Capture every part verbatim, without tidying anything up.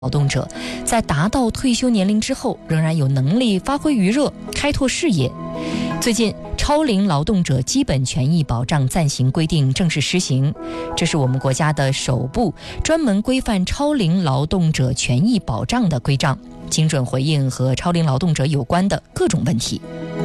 劳动者在达到退休年龄之后，仍然有能力发挥余热，开拓事业。最近，超龄劳动者基本权益保障暂行规定正式施行，这是我们国家的首部专门规范超龄劳动者权益保障的规章，精准回应和超龄劳动者有关的各种问题。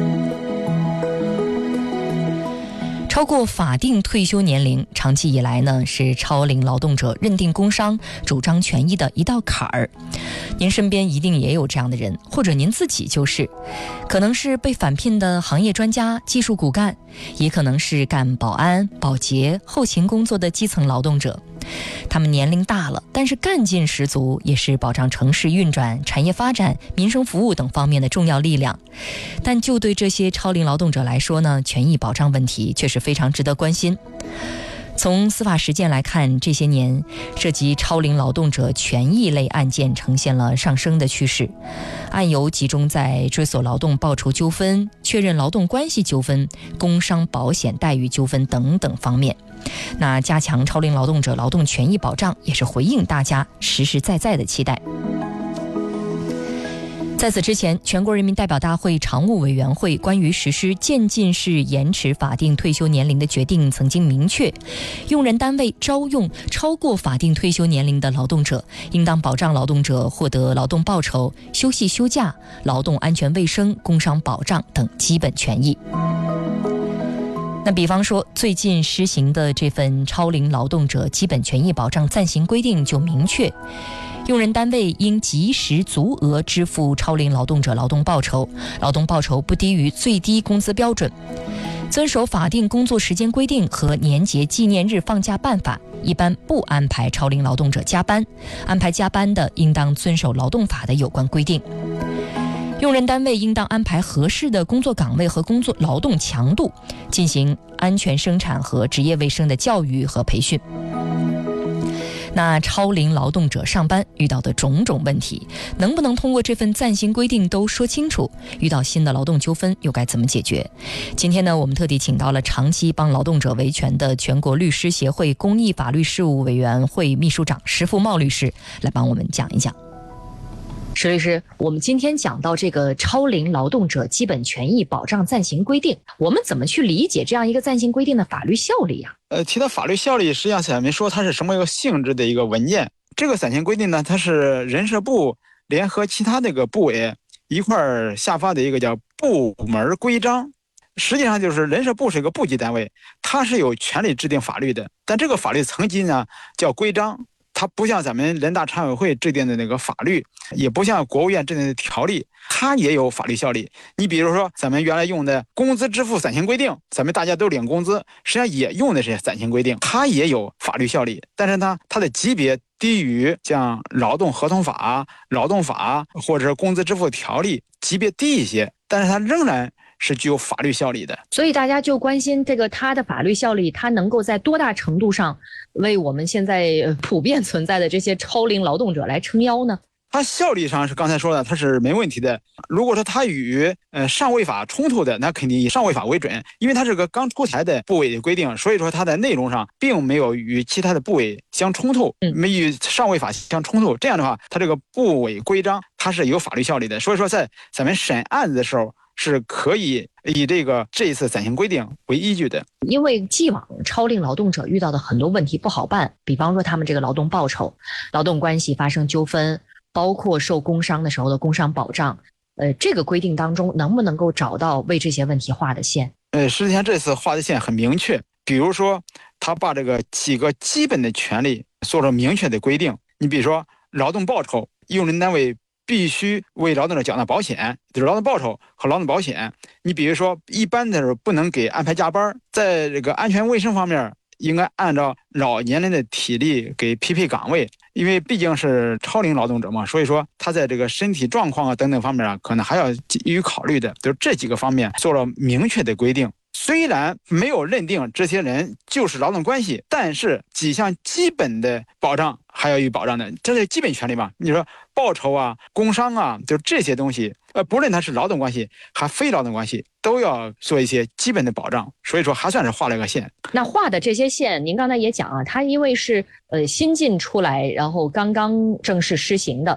超过法定退休年龄，长期以来呢是超龄劳动者认定工伤、主张权益的一道坎儿。您身边一定也有这样的人，或者您自己就是，可能是被返聘的行业专家、技术骨干，也可能是干保安、保洁、后勤工作的基层劳动者。他们年龄大了，但是干劲十足，也是保障城市运转、产业发展、民生服务等方面的重要力量。但就对这些超龄劳动者来说呢，权益保障问题确实非常值得关心。从司法实践来看，这些年涉及超龄劳动者权益类案件呈现了上升的趋势，案由集中在追索劳动报酬纠纷、确认劳动关系纠纷、工伤保险待遇纠纷等等方面。那加强超龄劳动者劳动权益保障，也是回应大家实实在在的期待。在此之前，全国人民代表大会常务委员会关于实施渐进式延迟法定退休年龄的决定曾经明确，用人单位招用超过法定退休年龄的劳动者，应当保障劳动者获得劳动报酬、休息休假、劳动安全卫生、工伤保障等基本权益。那比方说，最近施行的这份超龄劳动者基本权益保障暂行规定就明确，用人单位应及时足额支付超龄劳动者劳动报酬，劳动报酬不低于最低工资标准。遵守法定工作时间规定和年节纪念日放假办法，一般不安排超龄劳动者加班，安排加班的应当遵守劳动法的有关规定。用人单位应当安排合适的工作岗位和工作劳动强度，进行安全生产和职业卫生的教育和培训。那超龄劳动者上班遇到的种种问题，能不能通过这份暂行规定都说清楚？遇到新的劳动纠纷又该怎么解决？今天呢，我们特地请到了长期帮劳动者维权的全国律师协会公益法律事务委员会秘书长石富茂律师来帮我们讲一讲。石律师，我们今天讲到这个超龄劳动者基本权益保障暂行规定，我们怎么去理解这样一个暂行规定的法律效力啊？ 呃，提到法律效力，实际上咱们说它是什么一个性质的一个文件。这个暂行规定呢，它是人社部联合其他那个部委一块儿下发的一个叫部门规章。实际上就是人社部是一个部级单位，它是有权利制定法律的，但这个法律层级呢叫规章。它不像咱们人大常委会制定的那个法律，也不像国务院制定的条例，它也有法律效力。你比如说咱们原来用的工资支付暂行规定，咱们大家都领工资，实际上也用的是暂行规定，它也有法律效力，但是呢，它的级别低于像劳动合同法、劳动法或者是工资支付条例，级别低一些，但是它仍然是具有法律效力的。 所以大家就关心这个它的法律效力，它能够在多大程度上为我们现在普遍存在的这些超龄劳动者来撑腰呢？ 它效力上是刚才说的，它是没问题的。如果说它与呃上位法冲突的，那肯定以上位法为准，因为它是个刚出台的部委的规定，所以说它在内容上并没有与其他的部委相冲突，没与上位法相冲突。这样的话，它这个部委规章它是有法律效力的。所以说，在咱们审案子的时候，是可以以这个这一次暂行规定为依据的。 因为既往超龄劳动者遇到的很多问题不好办，比方说他们这个劳动报酬、劳动关系发生纠纷，包括受工伤的时候的工伤保障，呃，这个规定当中能不能够找到为这些问题画的线？ 呃，实际上这次画的线很明确，比如说他把这个几个基本的权利做了明确的规定。你比如说劳动报酬，用人单位必须为劳动者缴纳保险，就是劳动报酬和劳动保险。你比如说一般的时候不能给安排加班，在这个安全卫生方面应该按照老年人的体力给匹配岗位，因为毕竟是超龄劳动者嘛，所以说他在这个身体状况啊等等方面啊，可能还要予以考虑的。就是这几个方面做了明确的规定， 虽然没有认定这些人就是劳动关系，但是几项基本的保障还要予以保障的，这是基本权利嘛。你说报酬啊、工伤啊，就这些东西，呃，不论它是劳动关系还非劳动关系，都要做一些基本的保障。所以说还算是画了个线。 那画的这些线，您刚才也讲啊，它因为是呃新进出来，然后刚刚正式施行的，